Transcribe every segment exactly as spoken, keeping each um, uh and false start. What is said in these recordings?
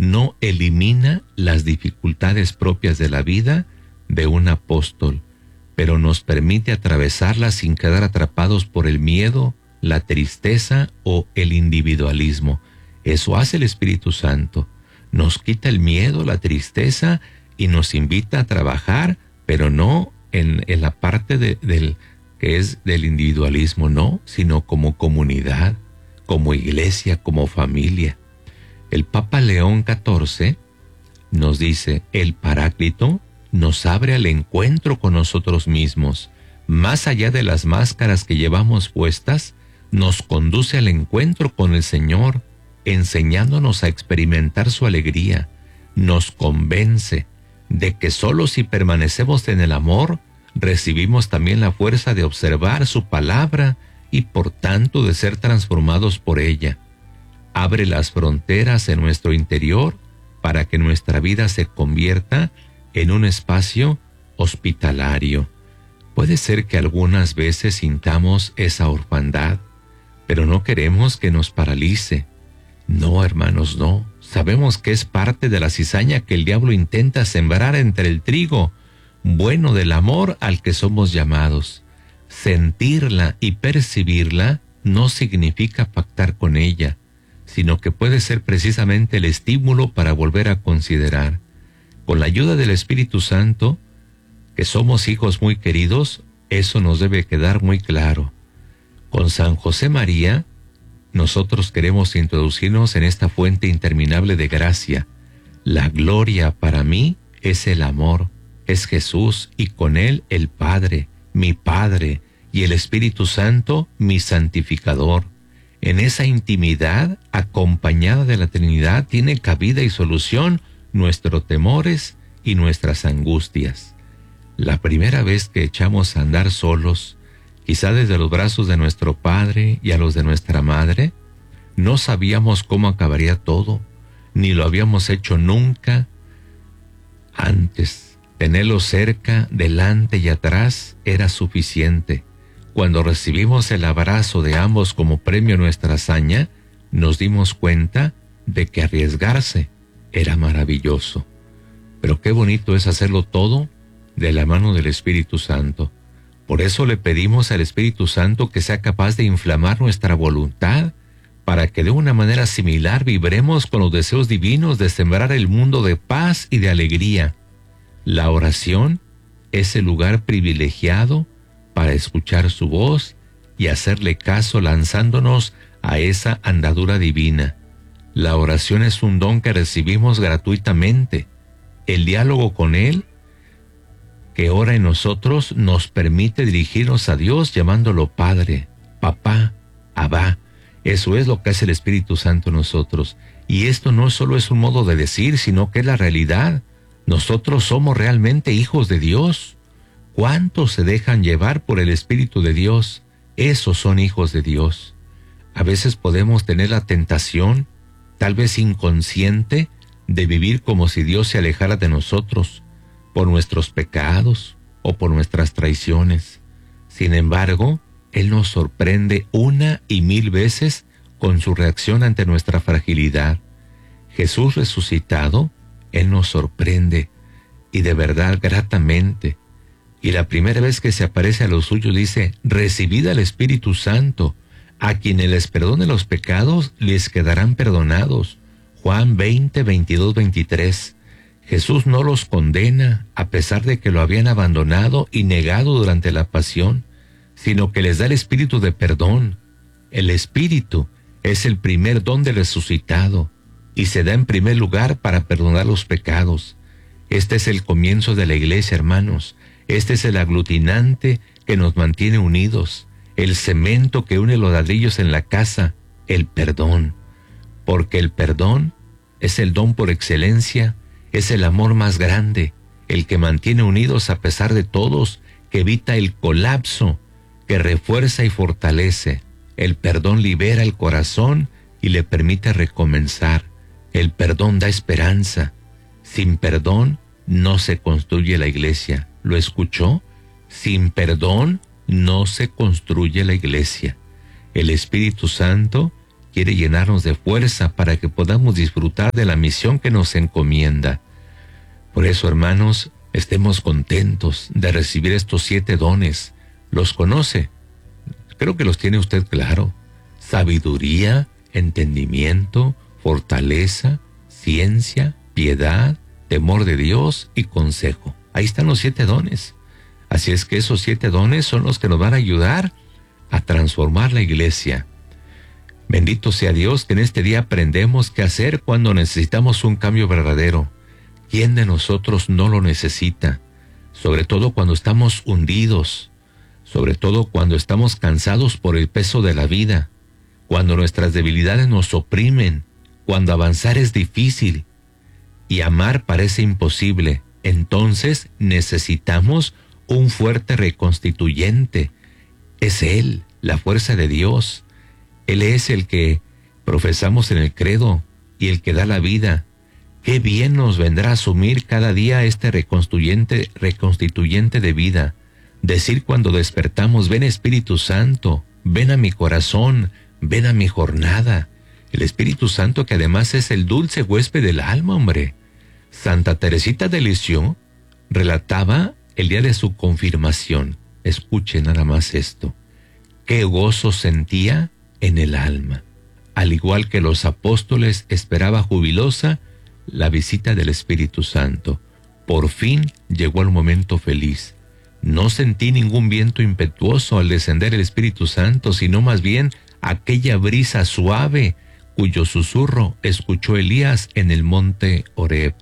no elimina las dificultades propias de la vida de un apóstol, pero nos permite atravesarlas sin quedar atrapados por el miedo, la tristeza o el individualismo. Eso hace el Espíritu Santo. Nos quita el miedo, la tristeza y nos invita a trabajar, pero no en, en la parte de, del que es del individualismo, no, sino como comunidad, como iglesia, como familia. El Papa León catorce nos dice, el Paráclito nos abre al encuentro con nosotros mismos. Más allá de las máscaras que llevamos puestas, nos conduce al encuentro con el Señor, enseñándonos a experimentar su alegría. Nos convence de que solo si permanecemos en el amor, recibimos también la fuerza de observar su palabra y por tanto de ser transformados por ella. Abre las fronteras en nuestro interior para que nuestra vida se convierta en un espacio hospitalario. Puede ser que algunas veces sintamos esa orfandad, pero no queremos que nos paralice. No, hermanos, no. Sabemos que es parte de la cizaña que el diablo intenta sembrar entre el trigo bueno del amor al que somos llamados. Sentirla y percibirla no significa pactar con ella, sino que puede ser precisamente el estímulo para volver a considerar. Con la ayuda del Espíritu Santo, que somos hijos muy queridos, eso nos debe quedar muy claro. Con San José María, nosotros queremos introducirnos en esta fuente interminable de gracia. La gloria para mí es el amor, es Jesús y con él el Padre, mi Padre, y el Espíritu Santo, mi santificador. En esa intimidad, acompañada de la Trinidad, tiene cabida y solución nuestros temores y nuestras angustias. La primera vez que echamos a andar solos, quizá desde los brazos de nuestro Padre y a los de nuestra Madre, no sabíamos cómo acabaría todo, ni lo habíamos hecho nunca antes. Tenerlo cerca, delante y atrás era suficiente. Cuando recibimos el abrazo de ambos como premio a nuestra hazaña, nos dimos cuenta de que arriesgarse era maravilloso. Pero qué bonito es hacerlo todo de la mano del Espíritu Santo. Por eso le pedimos al Espíritu Santo que sea capaz de inflamar nuestra voluntad para que de una manera similar vibremos con los deseos divinos de sembrar el mundo de paz y de alegría. La oración es el lugar privilegiado para escuchar su voz y hacerle caso lanzándonos a esa andadura divina. La oración es un don que recibimos gratuitamente. El diálogo con Él, que ora en nosotros, nos permite dirigirnos a Dios llamándolo Padre, Papá, Abba. Eso es lo que hace el Espíritu Santo en nosotros. Y esto no solo es un modo de decir, sino que es la realidad. Nosotros somos realmente hijos de Dios. ¿Cuántos se dejan llevar por el Espíritu de Dios? Esos son hijos de Dios. A veces podemos tener la tentación, tal vez inconsciente, de vivir como si Dios se alejara de nosotros, por nuestros pecados o por nuestras traiciones. Sin embargo, Él nos sorprende una y mil veces con su reacción ante nuestra fragilidad. Jesús resucitado, Él nos sorprende, y de verdad gratamente. Y la primera vez que se aparece a los suyos dice, recibid al Espíritu Santo, a quienes les perdone los pecados, les quedarán perdonados. Juan veinte, veintidós, veintitrés. Jesús no los condena, a pesar de que lo habían abandonado y negado durante la pasión, sino que les da el espíritu de perdón. El Espíritu es el primer don del resucitado y se da en primer lugar para perdonar los pecados. Este es el comienzo de la iglesia, hermanos. Este es el aglutinante que nos mantiene unidos, el cemento que une los ladrillos en la casa, el perdón. Porque el perdón es el don por excelencia, es el amor más grande, el que mantiene unidos a pesar de todos, que evita el colapso, que refuerza y fortalece. El perdón libera el corazón y le permite recomenzar. El perdón da esperanza. Sin perdón no se construye la iglesia. ¿Lo escuchó? Sin perdón no se construye la iglesia. El Espíritu Santo quiere llenarnos de fuerza para que podamos disfrutar de la misión que nos encomienda. Por eso, hermanos, estemos contentos de recibir estos siete dones. ¿Los conoce? Creo que los tiene usted claro. Sabiduría, entendimiento, fortaleza, ciencia, piedad, temor de Dios y consejo. Ahí están los siete dones. Así es que esos siete dones son los que nos van a ayudar a transformar la iglesia. Bendito sea Dios que en este día aprendemos qué hacer cuando necesitamos un cambio verdadero. ¿Quién de nosotros no lo necesita? Sobre todo cuando estamos hundidos, sobre todo cuando estamos cansados por el peso de la vida, cuando nuestras debilidades nos oprimen, cuando avanzar es difícil y amar parece imposible. Entonces necesitamos un fuerte reconstituyente. Es Él, la fuerza de Dios. Él es el que profesamos en el credo y el que da la vida. Qué bien nos vendrá a asumir cada día este reconstituyente, reconstituyente de vida. Decir cuando despertamos, ven Espíritu Santo, ven a mi corazón, ven a mi jornada. El Espíritu Santo que además es el dulce huésped del alma, hombre. Santa Teresita de Lisieux relataba el día de su confirmación. Escuche nada más esto. Qué gozo sentía en el alma. Al igual que los apóstoles, esperaba jubilosa la visita del Espíritu Santo. Por fin llegó el momento feliz. No sentí ningún viento impetuoso al descender el Espíritu Santo, sino más bien aquella brisa suave cuyo susurro escuchó Elías en el monte Horeb.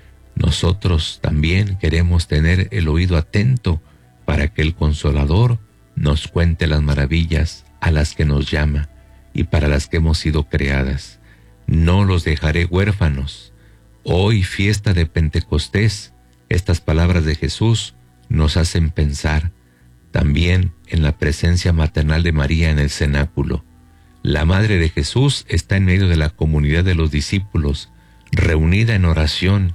Nosotros también queremos tener el oído atento para que el Consolador nos cuente las maravillas a las que nos llama y para las que hemos sido creadas. No los dejaré huérfanos. Hoy, fiesta de Pentecostés, estas palabras de Jesús nos hacen pensar también en la presencia maternal de María en el cenáculo. La Madre de Jesús está en medio de la comunidad de los discípulos, reunida en oración.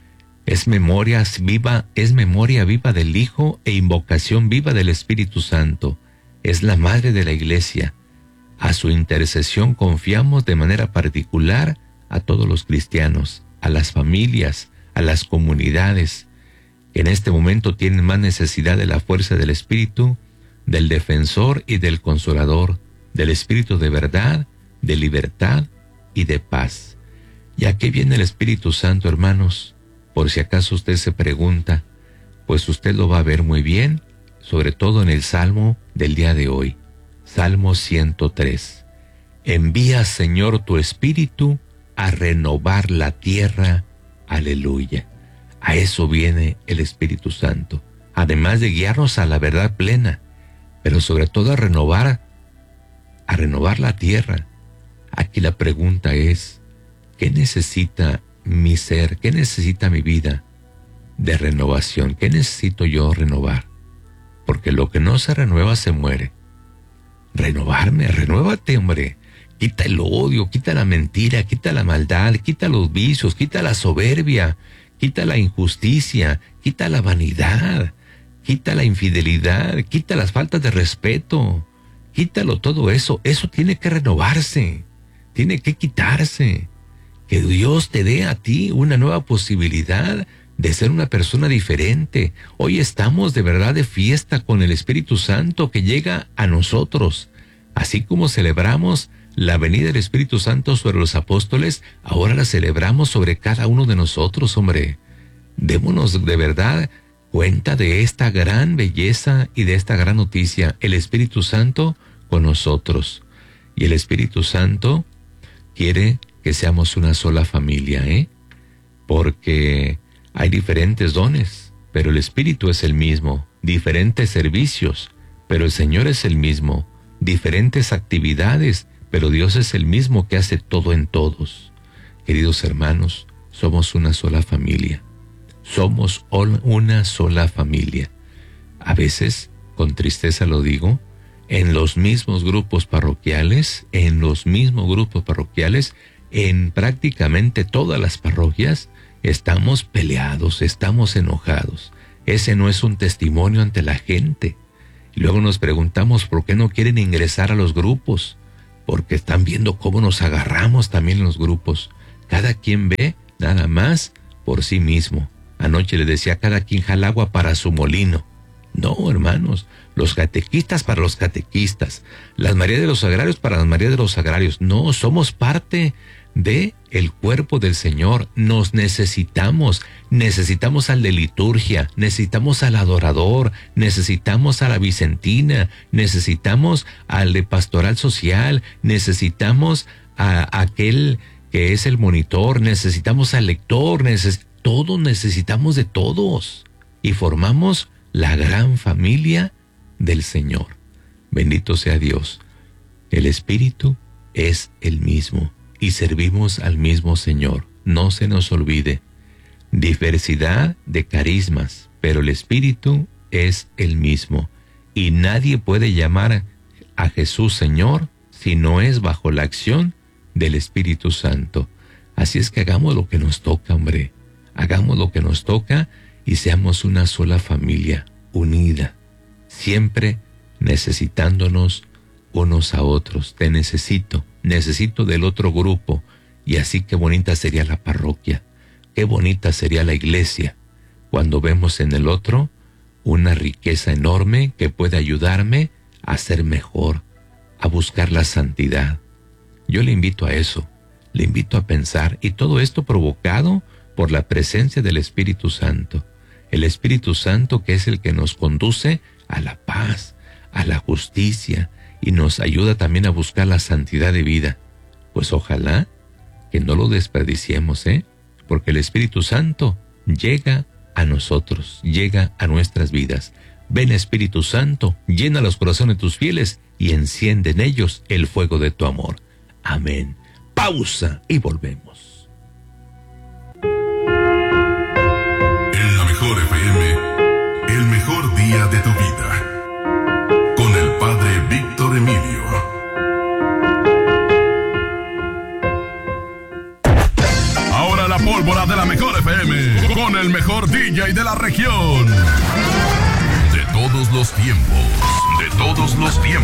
Es memoria viva, es memoria viva del Hijo e invocación viva del Espíritu Santo. Es la Madre de la Iglesia. A su intercesión confiamos de manera particular a todos los cristianos, a las familias, a las comunidades, que en este momento tienen más necesidad de la fuerza del Espíritu, del defensor y del consolador, del Espíritu de verdad, de libertad y de paz. ¿Y a qué viene el Espíritu Santo, hermanos? Por si acaso usted se pregunta, pues usted lo va a ver muy bien, sobre todo en el Salmo del día de hoy. Salmo ciento tres. Envía, Señor, tu Espíritu a renovar la tierra. Aleluya. A eso viene el Espíritu Santo, además de guiarnos a la verdad plena, pero sobre todo a renovar, a renovar la tierra. Aquí la pregunta es, ¿qué necesita mi ser? ¿Qué necesita mi vida de renovación? ¿Qué necesito yo renovar? Porque lo que no se renueva se muere. Renovarme, renuévate, hombre. Quita el odio, quita la mentira, quita la maldad, quita los vicios, quita la soberbia, quita la injusticia, quita la vanidad, quita la infidelidad, quita las faltas de respeto, quítalo todo eso. Eso tiene que renovarse, tiene que quitarse. Que Dios te dé a ti una nueva posibilidad de ser una persona diferente. Hoy estamos de verdad de fiesta con el Espíritu Santo que llega a nosotros. Así como celebramos la venida del Espíritu Santo sobre los apóstoles, ahora la celebramos sobre cada uno de nosotros, hombre. Démonos de verdad cuenta de esta gran belleza y de esta gran noticia, el Espíritu Santo con nosotros. Y el Espíritu Santo quiere que seamos una sola familia, ¿eh? Porque hay diferentes dones, pero el Espíritu es el mismo, diferentes servicios, pero el Señor es el mismo, diferentes actividades, pero Dios es el mismo que hace todo en todos. Queridos hermanos, somos una sola familia, somos una sola familia. A veces, con tristeza lo digo, en los mismos grupos parroquiales, en los mismos grupos parroquiales, en prácticamente todas las parroquias, estamos peleados, estamos enojados. Ese no es un testimonio ante la gente. Y luego nos preguntamos por qué no quieren ingresar a los grupos. porque están viendo cómo nos agarramos también en los grupos. Cada quien ve nada más por sí mismo. Anoche le decía, cada quien jala agua para su molino. No, hermanos, los catequistas para los catequistas, las Marías de los Sagrarios para las Marías de los Sagrarios. No, somos parte de el cuerpo del Señor. Nos necesitamos, necesitamos al de liturgia, necesitamos al adorador, necesitamos a la Vicentina, necesitamos al de pastoral social, necesitamos a aquel que es el monitor, necesitamos al lector, neces- todos necesitamos de todos y formamos la gran familia del Señor. Bendito sea Dios. El Espíritu es el mismo y servimos al mismo Señor. No se nos olvide. Diversidad de carismas, pero el Espíritu es el mismo. Y nadie puede llamar a Jesús Señor si no es bajo la acción del Espíritu Santo. Así es que hagamos lo que nos toca, hombre. Hagamos lo que nos toca y seamos una sola familia, unida, siempre necesitándonos unos a otros. Te necesito, necesito del otro grupo, y así qué bonita sería la parroquia, qué bonita sería la iglesia, cuando vemos en el otro una riqueza enorme que puede ayudarme a ser mejor, a buscar la santidad. Yo le invito a eso, le invito a pensar, y todo esto provocado por la presencia del Espíritu Santo. El Espíritu Santo, que es el que nos conduce a la paz, a la justicia, y nos ayuda también a buscar la santidad de vida. Pues ojalá que no lo desperdiciemos, ¿eh? Porque el Espíritu Santo llega a nosotros, llega a nuestras vidas. Ven, Espíritu Santo, llena los corazones de tus fieles y enciende en ellos el fuego de tu amor. Amén. Pausa y volvemos. En la mejor F M, el mejor día de tu vida. Con el Padre Víctor Emilio. Ahora la pólvora de la mejor F M. Con el mejor D J de la región. De todos los tiempos. De todos los tiempos.